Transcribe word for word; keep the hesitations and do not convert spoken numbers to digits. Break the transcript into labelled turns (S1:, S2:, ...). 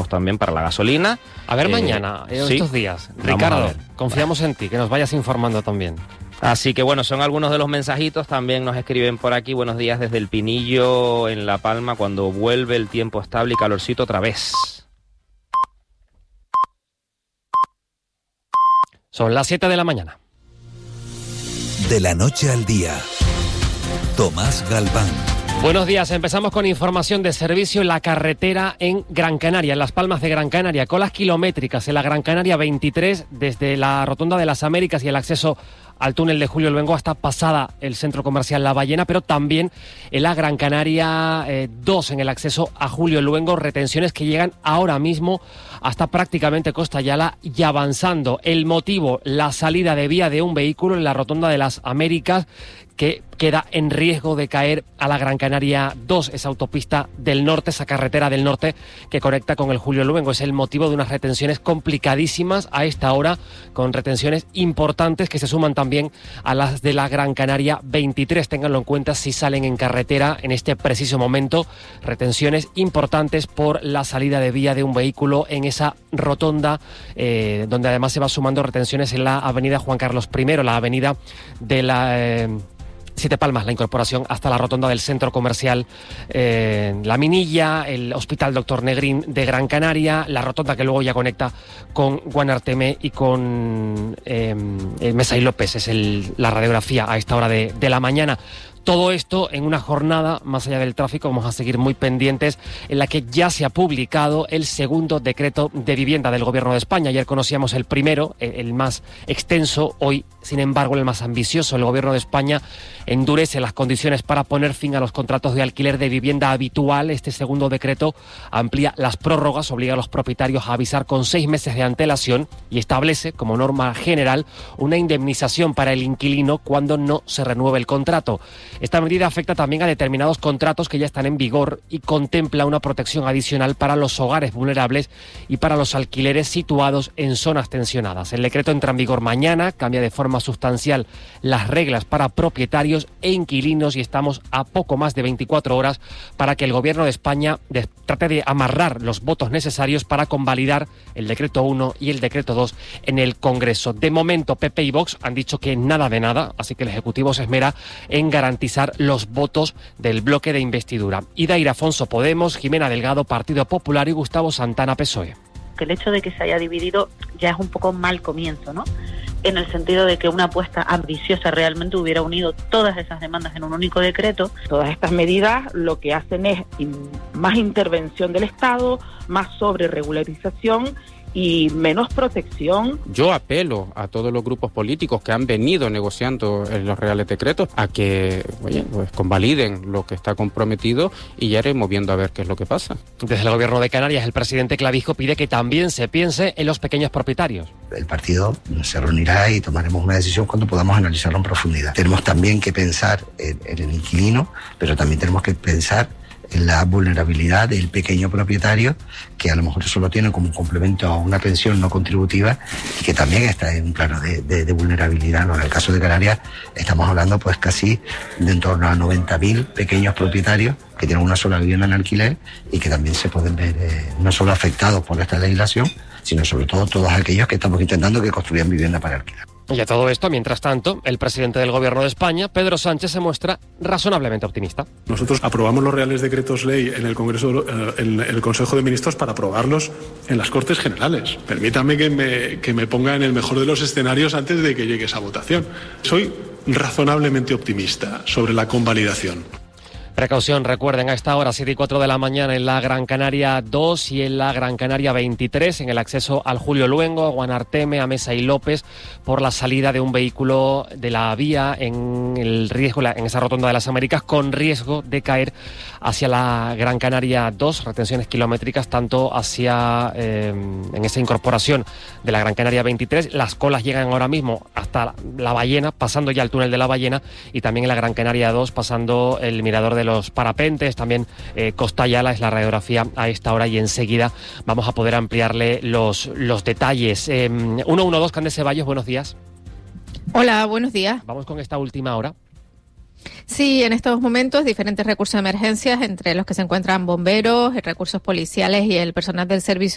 S1: descuentos también para la gasolina.
S2: A ver,
S1: eh,
S2: mañana, eh,
S1: sí.
S2: estos días. Ricardo, confiamos
S1: bueno.
S2: en ti, que nos vayas informando también.
S1: Así que bueno, son algunos de los mensajitos, también nos escriben por aquí, buenos días desde El Pinillo, en La Palma, cuando vuelve el tiempo estable y calorcito otra vez.
S2: Son las siete de la mañana.
S3: De la noche al día, Tomás Galván.
S2: Buenos días, empezamos con información de servicio en la carretera en Gran Canaria, en Las Palmas de Gran Canaria, colas kilométricas en la Gran Canaria veintitrés, desde la Rotonda de las Américas y el acceso al túnel de Julio Luengo hasta pasada el centro comercial La Ballena, pero también en la Gran Canaria eh, dos en el acceso a Julio Luengo, retenciones que llegan ahora mismo hasta prácticamente Costa Yala y avanzando. El motivo, la salida de vía de un vehículo en la Rotonda de las Américas que queda en riesgo de caer a la Gran Canaria dos, esa autopista del norte, esa carretera del norte que conecta con el Julio Luengo. Es el motivo de unas retenciones complicadísimas a esta hora, con retenciones importantes que se suman también a las de la Gran Canaria veintitrés. Ténganlo en cuenta si salen en carretera en este preciso momento. Retenciones importantes por la salida de vía de un vehículo en esa rotonda, eh, donde además se va sumando retenciones en la avenida Juan Carlos primero, la avenida de la... Eh, Siete Palmas, la incorporación hasta la rotonda del centro comercial eh, La Minilla, el Hospital Doctor Negrín de Gran Canaria, la rotonda que luego ya conecta con Guanarteme y con eh, Mesa y López. Es el, la radiografía a esta hora de, de la mañana. Todo esto en una jornada, más allá del tráfico, vamos a seguir muy pendientes, en la que ya se ha publicado el segundo decreto de vivienda del Gobierno de España. Ayer conocíamos el primero, el más extenso, hoy, sin embargo, el más ambicioso. El Gobierno de España endurece las condiciones para poner fin a los contratos de alquiler de vivienda habitual. Este segundo decreto amplía las prórrogas, obliga a los propietarios a avisar con seis meses de antelación y establece, como norma general, una indemnización para el inquilino cuando no se renueve el contrato. Esta medida afecta también a determinados contratos que ya están en vigor y contempla una protección adicional para los hogares vulnerables y para los alquileres situados en zonas tensionadas. El decreto entra en vigor mañana, cambia de forma sustancial las reglas para propietarios e inquilinos y estamos a poco más de veinticuatro horas para que el Gobierno de España de, trate de amarrar los votos necesarios para convalidar el decreto uno y el decreto dos en el Congreso. De momento, P P y Vox han dicho que nada de nada, así que el Ejecutivo se esmera en garantizar los votos del bloque de investidura. Ida Irafonso, Podemos, Jimena Delgado, Partido Popular y Gustavo Santana, P S O E.
S4: Que el hecho de que se haya dividido ya es un poco mal comienzo, ¿no? En el sentido de que una apuesta ambiciosa realmente hubiera unido todas esas demandas en un único decreto.
S5: Todas estas medidas lo que hacen es más intervención del Estado, más sobreregularización y menos protección.
S6: Yo apelo a todos los grupos políticos que han venido negociando en los reales decretos a que, oye, pues convaliden lo que está comprometido y ya iremos viendo a ver qué es lo que pasa.
S2: Desde el Gobierno de Canarias, el presidente Clavijo pide que también se piense en los pequeños propietarios.
S7: El partido se reunirá y tomaremos una decisión cuando podamos analizarlo en profundidad. Tenemos también que pensar en, en el inquilino, pero también tenemos que pensar en la vulnerabilidad del pequeño propietario, que a lo mejor eso lo tiene como un complemento a una pensión no contributiva y que también está en un plano de, de, de vulnerabilidad, ¿no? En el caso de Canarias estamos hablando pues casi de en torno a noventa mil pequeños propietarios que tienen una sola vivienda en alquiler y que también se pueden ver eh, no solo afectados por esta legislación, sino sobre todo todos aquellos que estamos intentando que construyan vivienda para alquilar.
S2: Y a todo esto, mientras tanto, el presidente del Gobierno de España, Pedro Sánchez, se muestra razonablemente optimista.
S8: Nosotros aprobamos los reales decretos ley en el Congreso, en el Consejo de Ministros para aprobarlos en las Cortes Generales. Permítame que me, que me ponga en el mejor de los escenarios antes de que llegue esa votación. Soy razonablemente optimista sobre la convalidación.
S2: Precaución, recuerden, a esta hora, siete y cuatro de la mañana, en la Gran Canaria dos y en la Gran Canaria veintitrés, en el acceso al Julio Luengo, a Guanarteme, a Mesa y López, por la salida de un vehículo de la vía en el riesgo, en esa rotonda de las Américas, con riesgo de caer hacia la Gran Canaria dos, retenciones kilométricas, tanto hacia, eh, en esa incorporación de la Gran Canaria veintitrés, las colas llegan ahora mismo hasta La Ballena, pasando ya el túnel de La Ballena, y también en la Gran Canaria dos, pasando el mirador de los parapentes, también eh, Costa Yala es la radiografía a esta hora y enseguida vamos a poder ampliarle los, los detalles. Eh, ciento doce, Cande Ceballos, buenos días.
S9: Hola, buenos días.
S2: Vamos con esta última hora.
S9: Sí, en estos momentos diferentes recursos de emergencias, entre los que se encuentran bomberos, recursos policiales y el personal del servicio